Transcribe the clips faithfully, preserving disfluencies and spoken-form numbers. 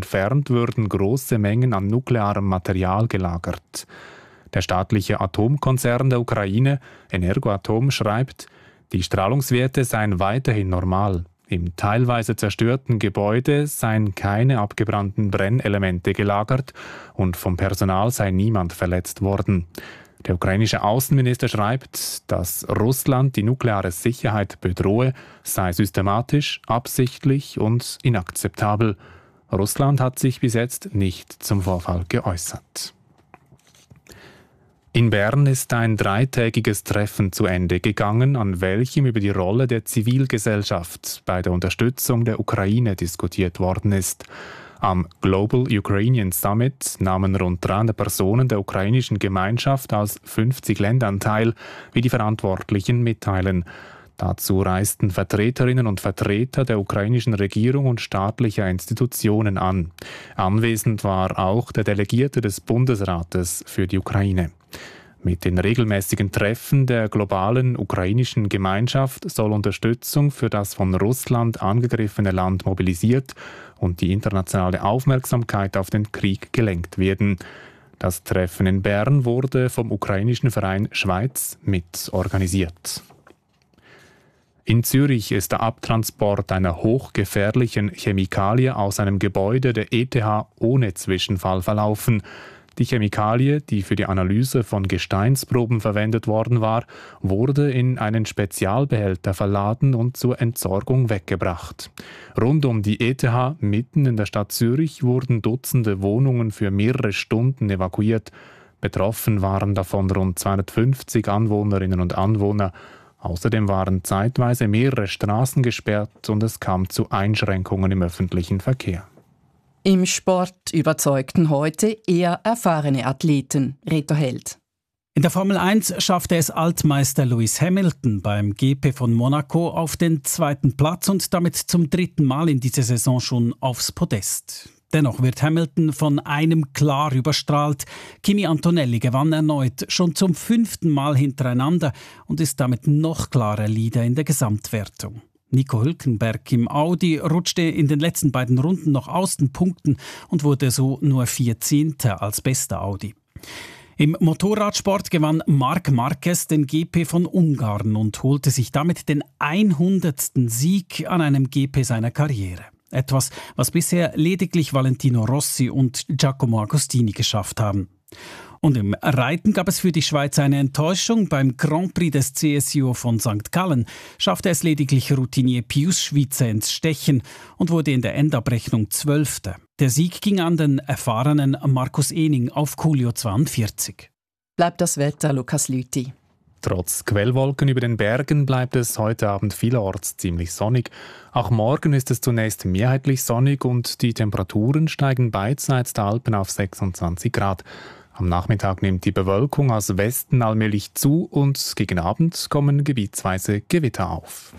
entfernt würden große Mengen an nuklearem Material gelagert. Der staatliche Atomkonzern der Ukraine, Energoatom, schreibt, die Strahlungswerte seien weiterhin normal. Im teilweise zerstörten Gebäude seien keine abgebrannten Brennelemente gelagert und vom Personal sei niemand verletzt worden. Der ukrainische Außenminister schreibt, dass Russland die nukleare Sicherheit bedrohe, sei systematisch, absichtlich und inakzeptabel. Russland hat sich bis jetzt nicht zum Vorfall geäußert. In Bern ist ein dreitägiges Treffen zu Ende gegangen, an welchem über die Rolle der Zivilgesellschaft bei der Unterstützung der Ukraine diskutiert worden ist. Am Global Ukrainian Summit nahmen rund dreihundert Personen der ukrainischen Gemeinschaft aus fünfzig Ländern teil, wie die Verantwortlichen mitteilen. Dazu reisten Vertreterinnen und Vertreter der ukrainischen Regierung und staatlicher Institutionen an. Anwesend war auch der Delegierte des Bundesrates für die Ukraine. Mit den regelmäßigen Treffen der globalen ukrainischen Gemeinschaft soll Unterstützung für das von Russland angegriffene Land mobilisiert und die internationale Aufmerksamkeit auf den Krieg gelenkt werden. Das Treffen in Bern wurde vom ukrainischen Verein Schweiz mit organisiert. In Zürich ist der Abtransport einer hochgefährlichen Chemikalie aus einem Gebäude der E T H ohne Zwischenfall verlaufen. Die Chemikalie, die für die Analyse von Gesteinsproben verwendet worden war, wurde in einen Spezialbehälter verladen und zur Entsorgung weggebracht. Rund um die E T H, mitten in der Stadt Zürich, wurden Dutzende Wohnungen für mehrere Stunden evakuiert. Betroffen waren davon rund zweihundertfünfzig Anwohnerinnen und Anwohner. Außerdem waren zeitweise mehrere Straßen gesperrt und es kam zu Einschränkungen im öffentlichen Verkehr. Im Sport überzeugten heute eher erfahrene Athleten. Reto Held. In der Formel eins schaffte es Altmeister Lewis Hamilton beim G P von Monaco auf den zweiten Platz und damit zum dritten Mal in dieser Saison schon aufs Podest. Dennoch wird Hamilton von einem klar überstrahlt. Kimi Antonelli gewann erneut, schon zum fünften Mal hintereinander und ist damit noch klarer Leader in der Gesamtwertung. Nico Hülkenberg im Audi rutschte in den letzten beiden Runden noch aus den Punkten und wurde so nur vierzehnter als bester Audi. Im Motorradsport gewann Marc Marquez den G P von Ungarn und holte sich damit den hundertsten Sieg an einem G P seiner Karriere. Etwas, was bisher lediglich Valentino Rossi und Giacomo Agostini geschafft haben. Und im Reiten gab es für die Schweiz eine Enttäuschung. Beim Grand Prix des C S I O von Sankt Gallen schaffte es lediglich Routinier Pius Schweizer ins Stechen und wurde in der Endabrechnung Zwölfter. Der Sieg ging an den erfahrenen Markus Ening auf Coolio zweiundvierzig. Bleibt das Wetter, Lukas Lüthi. Trotz Quellwolken über den Bergen bleibt es heute Abend vielerorts ziemlich sonnig. Auch morgen ist es zunächst mehrheitlich sonnig und die Temperaturen steigen beidseits der Alpen auf sechsundzwanzig Grad. Am Nachmittag nimmt die Bewölkung aus Westen allmählich zu und gegen Abend kommen gebietsweise Gewitter auf.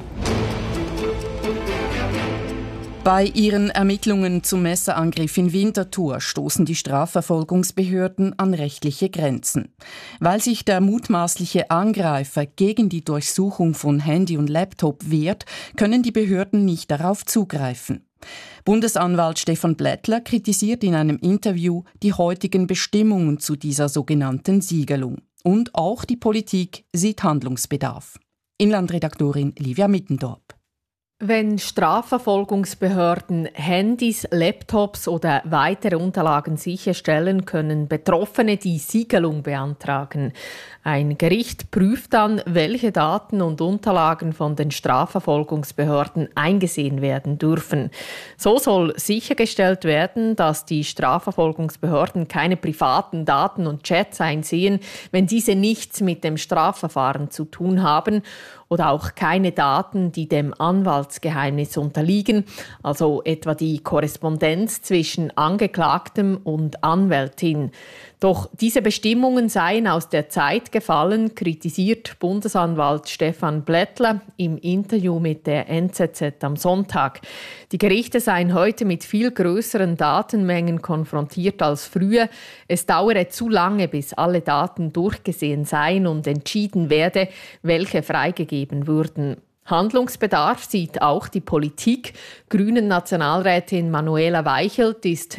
Bei ihren Ermittlungen zum Messerangriff in Winterthur stoßen die Strafverfolgungsbehörden an rechtliche Grenzen. Weil sich der mutmaßliche Angreifer gegen die Durchsuchung von Handy und Laptop wehrt, können die Behörden nicht darauf zugreifen. Bundesanwalt Stefan Blättler kritisiert in einem Interview die heutigen Bestimmungen zu dieser sogenannten Siegelung. Und auch die Politik sieht Handlungsbedarf. Inlandredaktorin Livia Mittendorp. Wenn Strafverfolgungsbehörden Handys, Laptops oder weitere Unterlagen sicherstellen, können Betroffene die Siegelung beantragen. Ein Gericht prüft dann, welche Daten und Unterlagen von den Strafverfolgungsbehörden eingesehen werden dürfen. So soll sichergestellt werden, dass die Strafverfolgungsbehörden keine privaten Daten und Chats einsehen, wenn diese nichts mit dem Strafverfahren zu tun haben, oder auch keine Daten, die dem Anwaltsgeheimnis unterliegen, also etwa die Korrespondenz zwischen Angeklagtem und Anwältin. Doch diese Bestimmungen seien aus der Zeit gefallen, kritisiert Bundesanwalt Stefan Blättler im Interview mit der N Z Z am Sonntag. Die Gerichte seien heute mit viel größeren Datenmengen konfrontiert als früher. Es dauere zu lange, bis alle Daten durchgesehen seien und entschieden werde, welche freigegeben würden. Handlungsbedarf sieht auch die Politik. Grünen Nationalrätin Manuela Weichelt ist